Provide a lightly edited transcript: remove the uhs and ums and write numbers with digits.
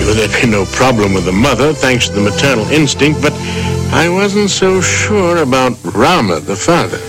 knew there'd be no problem with the mother, thanks to the maternal instinct, but I wasn't so sure about Rama, the father.